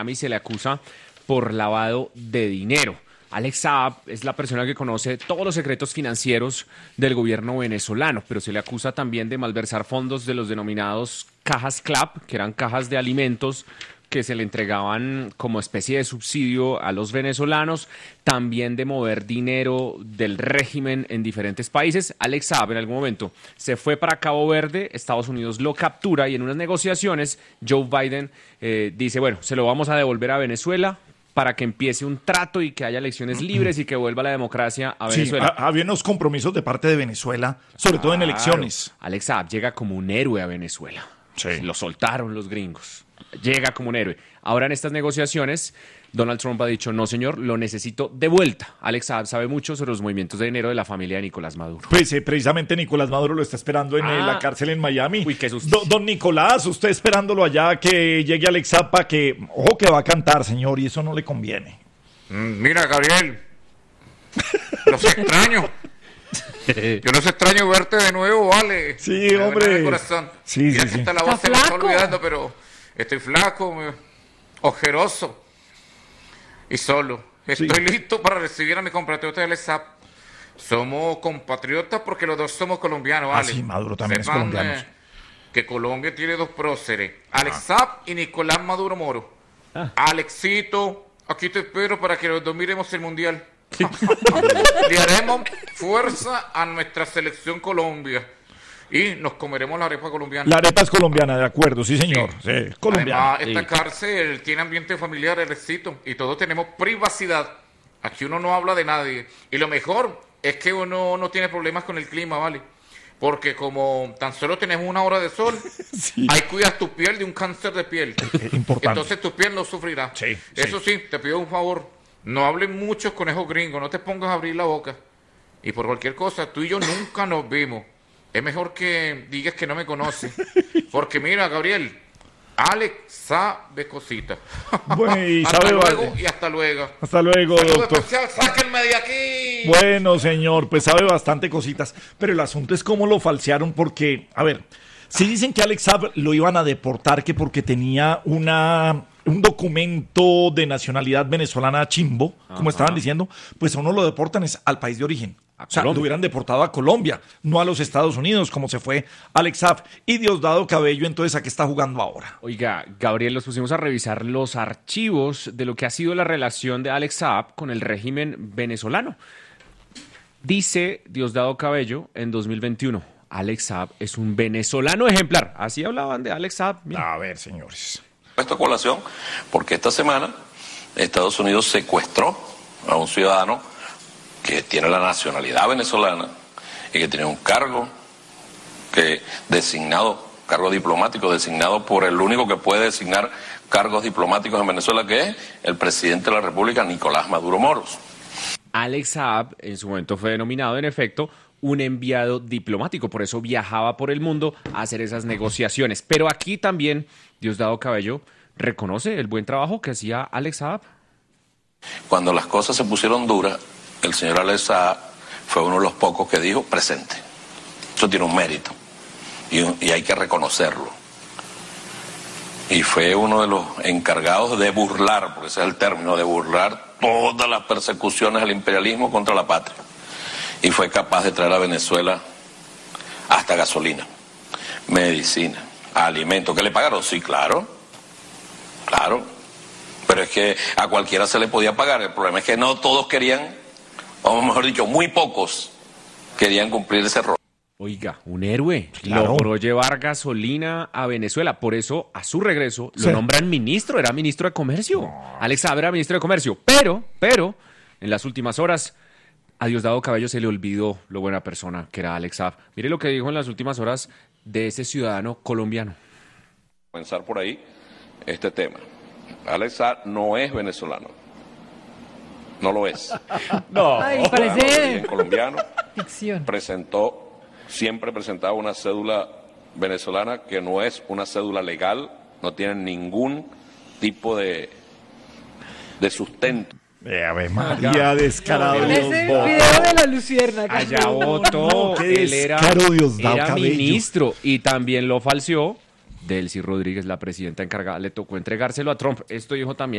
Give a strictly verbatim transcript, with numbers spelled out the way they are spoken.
Miami se le acusa por lavado de dinero. Alex Saab es la persona que conoce todos los secretos financieros del gobierno venezolano, pero se le acusa también de malversar fondos de los denominados cajas CLAP, que eran cajas de alimentos que se le entregaban como especie de subsidio a los venezolanos, también de mover dinero del régimen en diferentes países. Alex Saab en algún momento se fue para Cabo Verde, Estados Unidos lo captura y en unas negociaciones Joe Biden eh, dice, bueno, se lo vamos a devolver a Venezuela para que empiece un trato y que haya elecciones libres y que vuelva la democracia a Venezuela. Sí, había unos compromisos de parte de Venezuela, sobre claro, todo en elecciones. Alex Saab llega como un héroe a Venezuela. Sí. Lo soltaron los gringos. Llega como un héroe. Ahora en estas negociaciones, Donald Trump ha dicho, no señor, lo necesito de vuelta. Alex Saab sabe mucho sobre los movimientos de dinero de la familia de Nicolás Maduro. Pues eh, precisamente Nicolás Maduro lo está esperando en ah. la cárcel en Miami. Uy, qué susto. Do, don Nicolás, usted esperándolo allá que llegue Alex Saab para que, ojo que va a cantar, señor, y eso no le conviene. Mm, mira, Gabriel, los extraño. Yo los extraño verte de nuevo, vale. Sí, de hombre. Corazón. Sí, sí, sí. Esta la voz se me está olvidando, pero estoy flaco, me... ojeroso y solo. Estoy sí. listo para recibir a mi compatriota Alex Saab. Somos compatriotas porque los dos somos colombianos, ¿vale? Ah, sí, Maduro también Sepan, es colombiano. Eh, que Colombia tiene dos próceres, Alex ah. Saab y Nicolás Maduro Moro. Ah. Alexito, aquí te espero para que los dos miremos el mundial. Sí. Le haremos fuerza a nuestra selección Colombia. Y nos comeremos la arepa colombiana. La arepa es colombiana, de acuerdo, sí señor. Sí, sí colombiana. Además, esta sí. cárcel tiene ambiente familiar, el éxito, y todos tenemos privacidad. Aquí uno no habla de nadie. Y lo mejor es que uno no tiene problemas con el clima, ¿vale? Porque como tan solo tenemos una hora de sol, sí. ahí cuidas tu piel de un cáncer de piel. Importante. Entonces tu piel no sufrirá. Sí, Eso sí. sí, te pido un favor. No hablen muchos conejos gringos, no te pongas a abrir la boca. Y por cualquier cosa, tú y yo nunca nos vimos. Es mejor que digas que no me conoces. Porque mira, Gabriel, Alex sabe cositas. Bueno, y hasta sabe luego vale. y hasta luego. Hasta luego, Saludo doctor. Especial, sáquenme de aquí. Bueno, señor, pues sabe bastante cositas. Pero el asunto es cómo lo falsearon porque, a ver, si dicen que Alex Saab lo iban a deportar que porque tenía una... un documento de nacionalidad venezolana chimbo, como Ajá. estaban diciendo, pues a uno lo deportan es al país de origen. O sea, lo hubieran deportado a Colombia, no a los Estados Unidos, como se fue Alex Saab. Y Diosdado Cabello, entonces, ¿a qué está jugando ahora? Oiga, Gabriel, nos pusimos a revisar los archivos de lo que ha sido la relación de Alex Saab con el régimen venezolano. Dice Diosdado Cabello en dos mil veintiuno, Alex Saab es un venezolano ejemplar. Así hablaban de Alex Saab. Mira. A ver, señores. Esta colación, porque esta semana Estados Unidos secuestró a un ciudadano que tiene la nacionalidad venezolana y que tiene un cargo que designado, cargo diplomático designado por el único que puede designar cargos diplomáticos en Venezuela, que es el presidente de la República, Nicolás Maduro Moros. Alex Saab en su momento fue denominado, en efecto, un enviado diplomático, por eso viajaba por el mundo a hacer esas negociaciones. Pero aquí también Diosdado Cabello reconoce el buen trabajo que hacía Alex Saab. Cuando las cosas se pusieron duras, el señor Alex Saab fue uno de los pocos que dijo presente. Eso tiene un mérito y, y hay que reconocerlo. Y fue uno de los encargados de burlar, porque ese es el término, de burlar todas las persecuciones al imperialismo contra la patria. Y fue capaz de traer a Venezuela hasta gasolina, medicina, alimentos. ¿Qué le pagaron? Sí, claro, claro. Pero es que a cualquiera se le podía pagar. El problema es que no todos querían, o mejor dicho, muy pocos querían cumplir ese rol. Oiga, un héroe. Claro. Logró llevar gasolina a Venezuela. Por eso, a su regreso, lo sí. nombran ministro. Era ministro de Comercio. No. Alex Saab era ministro de Comercio. Pero, pero, en las últimas horas, a Diosdado Cabello se le olvidó lo buena persona que era Alex Saab. Mire lo que dijo en las últimas horas de ese ciudadano colombiano. Comenzar por ahí este tema. Alex Saab no es venezolano. No lo es. No. Ay, parece colombiano. Ficción. Presentó, siempre presentaba una cédula venezolana que no es una cédula legal, no tiene ningún tipo de, de sustento. Eh, a ver, María, descarado. En Dios, ese vos. video de la luciérnaga. Allá votó. no, qué Él era, descaro, Diosdado era Cabello. ministro y también lo falseó Delcy Rodríguez, la presidenta encargada, le tocó entregárselo a Trump. Esto dijo también